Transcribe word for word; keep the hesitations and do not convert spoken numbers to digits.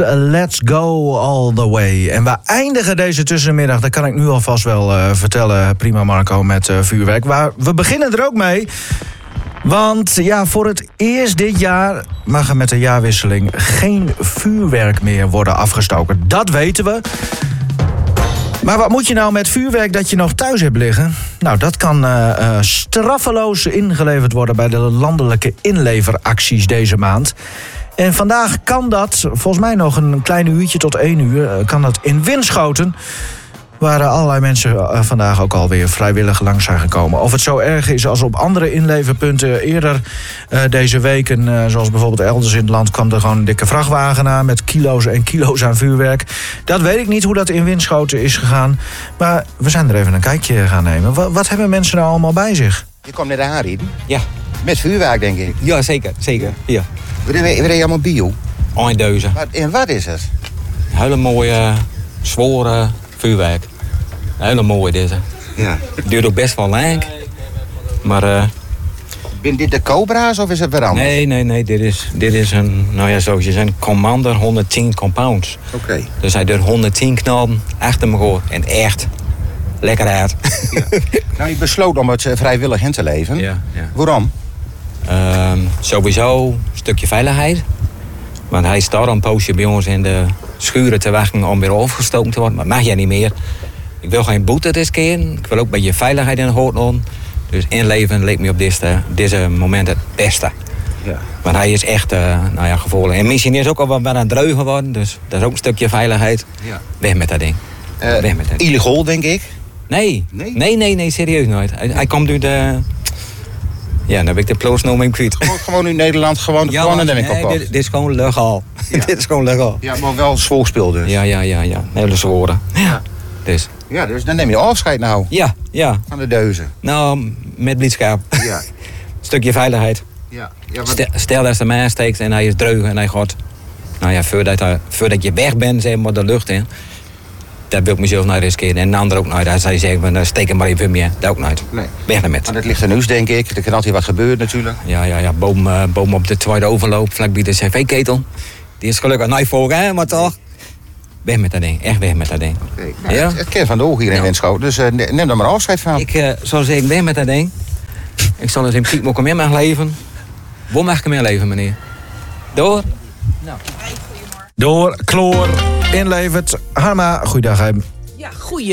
Let's go all the way. En we eindigen deze tussenmiddag, dat kan ik nu alvast wel uh, vertellen, prima Marco, met uh, vuurwerk. Maar we beginnen er ook mee. Want ja, voor het eerst dit jaar mag er met de jaarwisseling geen vuurwerk meer worden afgestoken. Dat weten we. Maar wat moet je nou met vuurwerk dat je nog thuis hebt liggen? Nou, dat kan uh, uh, straffeloos ingeleverd worden bij de landelijke inleveracties deze maand. En vandaag kan dat, volgens mij nog een klein uurtje tot één uur, kan dat in Winschoten. Waar allerlei mensen vandaag ook alweer vrijwillig langs zijn gekomen. Of het zo erg is als op andere inleverpunten eerder uh, deze weken, uh, zoals bijvoorbeeld elders in het land, kwam er gewoon een dikke vrachtwagen aan met kilo's en kilo's aan vuurwerk. Dat weet ik niet hoe dat in Winschoten is gegaan. Maar we zijn er even een kijkje gaan nemen. Wat, wat hebben mensen nou allemaal bij zich? Je komt net aanrijden. Ja. Met vuurwerk, denk ik. Ja, zeker. Zeker. Ja. We reden allemaal bio. Eindeuzen. En wat is het? Hele mooie, zware vuurwerk. Hele mooie deze. Ja. Het duurt ook best wel lang. Maar... Uh, Ben dit de Cobra's of is het weer anders? Nee, nee, nee. Dit is, dit is een, nou ja, zoals je zegt, een Commander honderdtien compounds. Oké. Okay. Dus hij doet honderdtien knallen achter me gewoon. En echt lekker uit. Ja. Nou, je besloot om het vrijwillig in te leven. Ja, ja. Waarom? Uh, sowieso een stukje veiligheid. Want hij staat een poosje bij ons in de schuren te wachten om weer overgestoken te worden. Maar mag jij niet meer. Ik wil geen boete riskeren. Ik wil ook een beetje veiligheid in de hoofd doen. Dus inleven leek me op deze, deze moment het beste. Ja. Want hij is echt, uh, nou ja, gevoelig. En misschien is ook al wat aan het dreugen geworden. Dus dat is ook een stukje veiligheid. Ja. Weg met dat ding. Uh, Weg met dat ding. Illegaal, denk ik? Nee. Nee? Nee, nee, nee, serieus nooit. Hij, hij komt uit de... Ja, dan heb ik de ploosnoeming kwijt. Gewoon, gewoon in Nederland, gewoon, Ja, gewoon in de winkel nee, kocht. dit, dit is gewoon legaal. Ja. Dit is gewoon legaal. Ja, maar wel zwoegspeel dus. Ja, ja, ja, ja. Hele zworen. Ja. Dus. Ja, dus dan neem je afscheid nou. Ja, ja. Van de deuzen. Nou, met blijdschap. Ja. Stukje veiligheid. Ja. Ja, wat... Stel, stel dat ze mij steekt en hij is dreug en hij gaat... Nou ja, voordat, hij, voordat je weg bent, zeg maar, de lucht in... Daar wil ik mezelf naar riskeren. En de ander ook nooit. Als hij zegt, van, steek hem maar even in meer. Dat ook nooit. Nee. Weg ermee. Want het ligt er nieuws, denk ik. Er kan altijd wat gebeuren natuurlijk. Ja, ja, ja. Boom, uh, boom op de tweede overloop, vlakbij de cv-ketel. Die is gelukkig nooit voor, hè, maar toch. Weg met dat ding. Echt weg met dat ding. Okay. Nou, Ja? Het, het kent van de oog hier in Ja. Winschoten. Dus uh, neem er maar afscheid van. Ik uh, zal zeggen, weg met dat ding. Ik zal eens in Piek mogen meer mag leven. Waar mag ik meer leven, meneer? Door? Nou. Door, kloor, inlevert. Harma, goeiedag. Hè. Ja, goeie.